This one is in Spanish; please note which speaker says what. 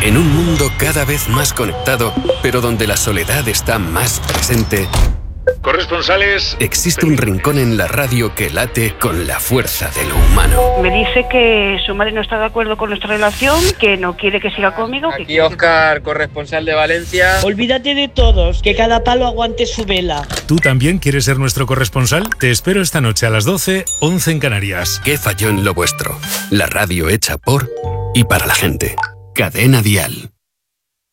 Speaker 1: En un mundo cada vez más conectado, pero donde la soledad está más presente,
Speaker 2: corresponsales,
Speaker 1: existe un rincón en la radio que late con la fuerza de lo humano.
Speaker 3: Me dice que su madre no está de acuerdo con nuestra relación, que no quiere que siga conmigo.
Speaker 4: Aquí Óscar, corresponsal de Valencia.
Speaker 5: Olvídate de todos, que cada palo aguante su vela.
Speaker 6: ¿Tú también quieres ser nuestro corresponsal? Te espero esta noche a las 12, 11 en Canarias.
Speaker 1: ¿Qué falló en lo vuestro? La radio hecha por y para la gente. Cadena Dial.